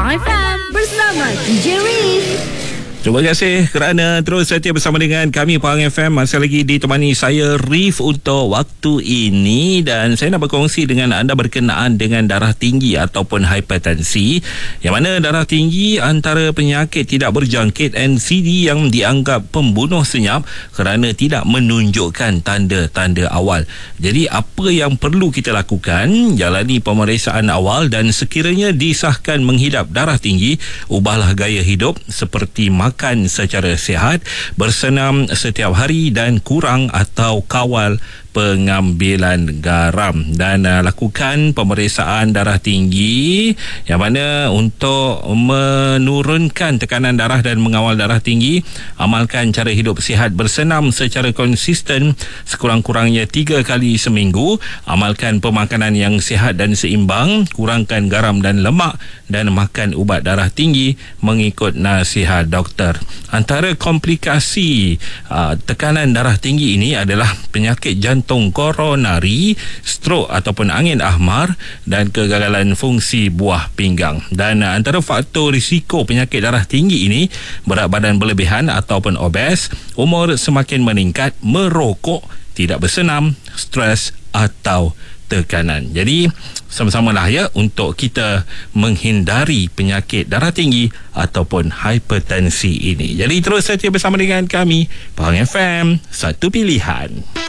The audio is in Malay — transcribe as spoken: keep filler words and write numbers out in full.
Pahang F M bersama D J Reef. Terima kasih kerana terus setia bersama dengan kami Pahang F M. Masih lagi ditemani saya Reef untuk waktu ini, dan saya nak berkongsi dengan anda berkenaan dengan darah tinggi ataupun hipertensi, yang mana darah tinggi antara penyakit tidak berjangkit N C D yang dianggap pembunuh senyap kerana tidak menunjukkan tanda-tanda awal. Jadi apa yang perlu kita lakukan? Jalani pemeriksaan awal, dan sekiranya disahkan menghidap darah tinggi, ubahlah gaya hidup seperti makan makan secara sihat, bersenam setiap hari, dan kurang atau kawal pengambilan garam, dan uh, lakukan pemeriksaan darah tinggi, yang mana untuk menurunkan tekanan darah dan mengawal darah tinggi, amalkan cara hidup sihat, bersenam secara konsisten sekurang-kurangnya tiga kali seminggu, amalkan pemakanan yang sihat dan seimbang, kurangkan garam dan lemak, dan makan ubat darah tinggi mengikut nasihat doktor. Antara komplikasi uh, tekanan darah tinggi ini adalah penyakit jantung jantung koronari, strok ataupun angin ahmar, dan kegagalan fungsi buah pinggang. Dan uh, antara faktor risiko penyakit darah tinggi ini, berat badan berlebihan ataupun obes, umur semakin meningkat, merokok, tidak bersenam, stres atau tekanan. Jadi sama-samalah ya untuk kita menghindari penyakit darah tinggi ataupun hipertensi ini. Jadi terus setia bersama dengan kami Pahang F M, satu pilihan.